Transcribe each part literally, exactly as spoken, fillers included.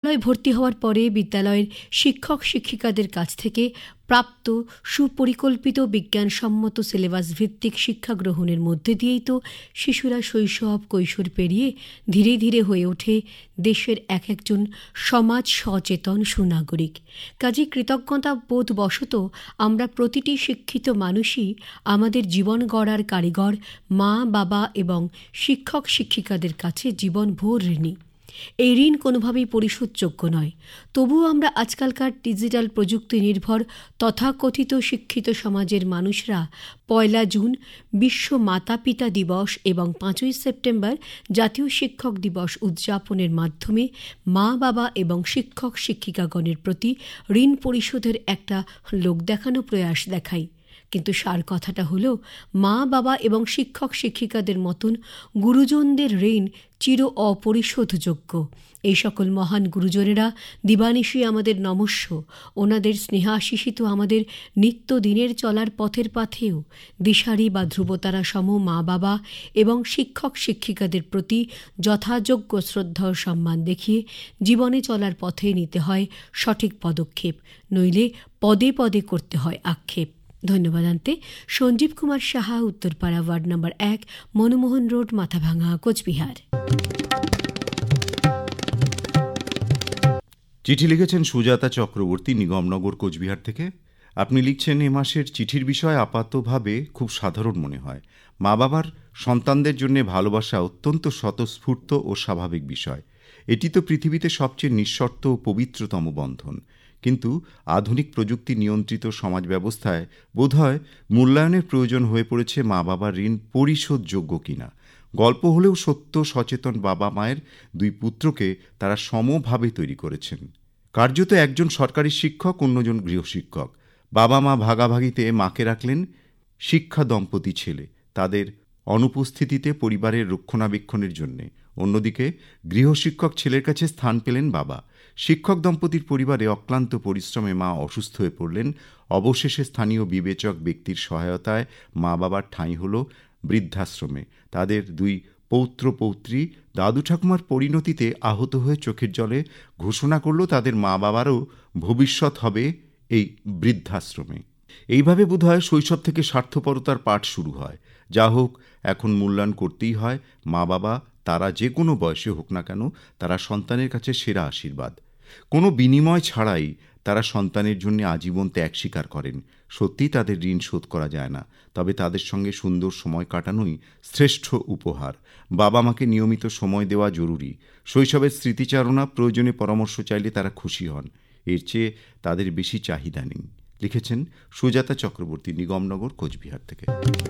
বিদ্যালয়ে ভর্তি হওয়ার পরে বিদ্যালয়ের শিক্ষক শিক্ষিকাদের কাছ থেকে প্রাপ্ত সুপরিকল্পিত বিজ্ঞানসম্মত সিলেবাস ভিত্তিক শিক্ষা গ্রহণের মধ্যে দিয়েই তো শিশুরা শৈশব কৈশোর পেরিয়ে ধীরে ধীরে হয়ে ওঠে দেশের এক একজন সমাজ সচেতন সুনাগরিক। কাজে কৃতজ্ঞতা বোধ বশত আমরা প্রতিটি শিক্ষিত মানুষই আমাদের জীবন গড়ার কারিগর মা বাবা এবং শিক্ষক শিক্ষিকাদের কাছে জীবনভর ঋণী। এই ঋণ কোনোভাবেই পরিশোধযোগ্য নয়। তবুও আমরা আজকালকার ডিজিটাল প্রযুক্তি নির্ভর তথাকথিত শিক্ষিত সমাজের মানুষরা পয়লা জুন বিশ্ব মাতা পিতা দিবস এবং পাঁচই সেপ্টেম্বর জাতীয় শিক্ষক দিবস উদযাপনের মাধ্যমে মা বাবা এবং শিক্ষক শিক্ষিকাগণের প্রতি ঋণ পরিশোধের একটা লোক দেখানো প্রয়াস দেখাই। কিন্তু সার কথাটা হলো, মা বাবা এবং শিক্ষক শিক্ষিকাদের মতন গুরুজনদের ঋণ চির অপরিশোধযোগ্য। এই সকল মহান গুরুজনেরা দিবানিশি আমাদের নমস্য। ওনাদের স্নেহাশিসিত আমাদের নিত্যদিনের চলার পথের পাথেও দিশারি বা ধ্রুবতারা সম মা বাবা এবং শিক্ষক শিক্ষিকাদের প্রতি যথাযোগ্য শ্রদ্ধা ও সম্মান দেখিয়ে জীবনে চলার পথে নিতে হয় সঠিক পদক্ষেপ, নইলে পদে পদে করতে হয় আক্ষেপ। ধন্যবাদ আনতে সঞ্জীব কুমার সাহা, উত্তরপাড়া, ওয়ার্ড নম্বর এক, মনমোহন রোড, মাথাভাঙা, কোচবিহার। চিঠি লিখেছেন সুজাতা চক্রবর্তী, নিগমনগর, কোচবিহার থেকে। আপনি লিখছেন, এ মাসের চিঠির বিষয় আপাতভাবে খুব সাধারণ মনে হয়। মা বাবার সন্তানদের জন্য ভালোবাসা অত্যন্ত স্বতঃস্ফূর্ত ও স্বাভাবিক বিষয়। এটি তো পৃথিবীতে সবচেয়ে নিঃশর্ত ও পবিত্রতম বন্ধন। কিন্তু আধুনিক প্রযুক্তি নিয়ন্ত্রিত সমাজ ব্যবস্থায় বোধহয় মূল্যায়নের প্রয়োজন হয়ে পড়েছে মা বাবার ঋণ পরিশোধযোগ্য কিনা। গল্প হলেও সত্য সচেতন বাবা মায়ের দুই পুত্রকে তারা সমভাবে তৈরি করেছেন। কার্যত একজন সরকারি শিক্ষক, অন্যজন গৃহশিক্ষক। বাবা মা ভাগাভাগিতে মাকে রাখলেন শিক্ষা দম্পতি ছেলে, তাদের অনুপস্থিতিতে পরিবারের রক্ষণাবেক্ষণের জন্যে। অন্যদিকে গৃহশিক্ষক ছেলের কাছে স্থান পেলেন বাবা। শিক্ষক দম্পতির পরিবারে অক্লান্ত পরিশ্রমে মা অসুস্থ হয়ে পড়লেন। অবশেষে স্থানীয় বিবেচক ব্যক্তির সহায়তায় মা বাবার ঠাঁই হল বৃদ্ধাশ্রমে। তাদের দুই পৌত্র পৌত্রী দাদু ঠাকুমার পরিণতিতে আহত হয়ে চোখের জলে ঘোষণা করল তাদের মা বাবারও ভবিষ্যৎ হবে এই বৃদ্ধাশ্রমে। এইভাবে বোধহয় শৈশব থেকে স্বার্থপরতার পাঠ শুরু হয়। যা হোক, এখন মূল্যায়ন করতেই হয়। মা বাবা তারা যে কোনো বয়সে হোক না কেন, তারা সন্তানের কাছে সেরা আশীর্বাদ। কোনো বিনিময় ছাড়াই তারা সন্তানের জন্য আজীবন ত্যাগ স্বীকার করেন। সত্যি তাদের ঋণ শোধ করা যায় না, তবে তাদের সঙ্গে সুন্দর সময় কাটানোই শ্রেষ্ঠ উপহার। বাবা মাকে নিয়মিত সময় দেওয়া জরুরি। শৈশবের স্মৃতিচারণা, প্রয়োজনে পরামর্শ চাইলে তারা খুশি হন। এর চেয়ে তাদের বেশি চাহিদা নেই। লিখেছেন সুজাতা চক্রবর্তী, নিগমনগর, কোচবিহার থেকে।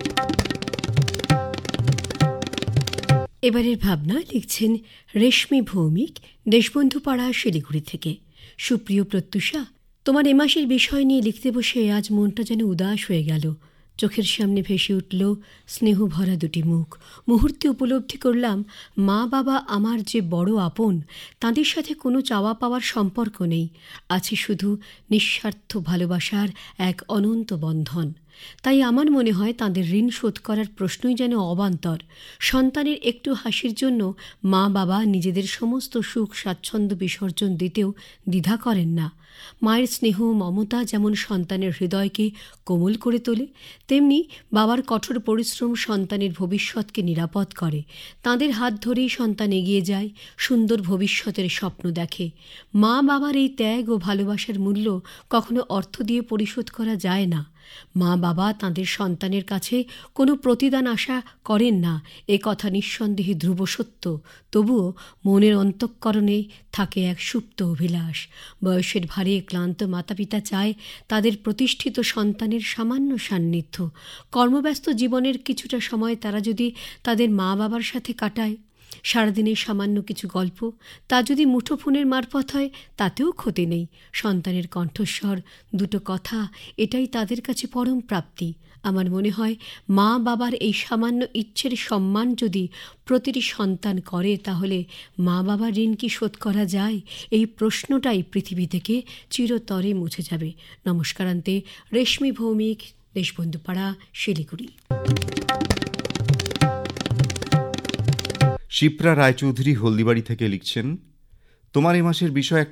এবারের ভাবনা লিখছেন রেশমি ভৌমিক, দেশবন্ধু পাড়া, শিলিগুড়ি থেকে। সুপ্রিয় প্রত্যুষা, তোমার এ মাসের বিষয় নিয়ে লিখতে বসে আজ মনটা যেন উদাস হয়ে গেল। চোখের সামনে ভেসে উঠল স্নেহ ভরা দুটি মুখ। মুহূর্তে উপলব্ধি করলাম মা বাবা আমার যে বড় আপন, তাদের সাথে কোনো চাওয়া পাওয়ার সম্পর্ক নেই, আছে শুধু নিঃস্বার্থ ভালোবাসার এক অনন্ত বন্ধন। তাই আমার মনে হয় তাদের ঋণ শোধ করার প্রশ্নই যেন অবান্তর। সন্তানের একটু হাসির জন্য মা বাবা নিজেদের সমস্ত সুখ স্বাচ্ছন্দ্য বিসর্জন দিতেও দ্বিধা করেন না। মায়ের স্নেহ মমতা যেমন সন্তানের হৃদয়কে কোমল করে তোলে, তেমনি বাবার কঠোর পরিশ্রম সন্তানের ভবিষ্যৎকে নিরাপদ করে। তাদের হাত ধরেই সন্তান এগিয়ে যায়, সুন্দর ভবিষ্যতের স্বপ্ন দেখে। মা বাবার এই ত্যাগ ও ভালোবাসার মূল্য কখনো অর্থ দিয়ে পরিশোধ করা যায় না। মা বাবা তাঁদের সন্তানের কাছে কোনো প্রতিদান আশা করেন না, এ কথা নিঃসন্দেহে ধ্রুব সত্য। তবুও মনের অন্তঃকরণে থাকে এক সুপ্ত অভিলাষ। বয়সের ভারে ক্লান্ত মাতা পিতা চায় তাদের প্রতিষ্ঠিত সন্তানের সামান্য সান্নিধ্য। কর্মব্যস্ত জীবনের কিছুটা সময় তারা যদি তাদের মা বাবার সাথে কাটায়, সারাদিনের সামান্য কিছু গল্প, তা যদি মুঠোফোনের মারফত হয়, তাতেও ক্ষতি নেই। সন্তানের কণ্ঠস্বর, দুটো কথা, এটাই তাদের কাছে পরম প্রাপ্তি। আমার মনে হয় মা বাবার এই সামান্য ইচ্ছের সম্মান যদি প্রতিটি সন্তান করে, তাহলে মা বাবার ঋণ কি শোধ করা যায়? এই প্রশ্নটাই পৃথিবী থেকে চিরতরে মুছে যাবে। নমস্কারান্তে, রেশমি ভৌমিক, দেশবন্ধু পাড়া, শিলিগুড়ি। শিপ্রা রায়চৌধুরী হলদিবাড়ি থেকে লিখছেন, তোমার এ মাসের বিষয়